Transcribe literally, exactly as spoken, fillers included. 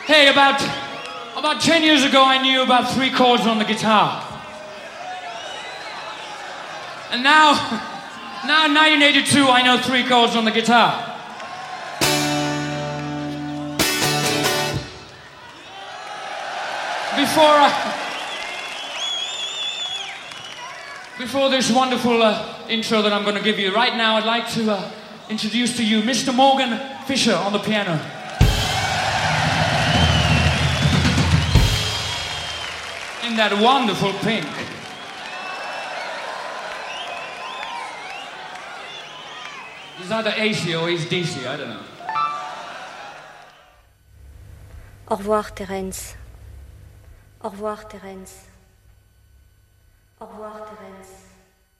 Hey, about, about ten years ago, I knew about three chords on the guitar. And now, now in nineteen eighty-two, I know three chords on the guitar. Before I, before this wonderful uh, intro that I'm going to give you right now, I'd like to uh, introduce to you Mister Morgan Fisher on the piano. In that wonderful pink. He's either A C or he's D C, I don't know. Au revoir, Terence. Au revoir, Terence. Au revoir, Terence.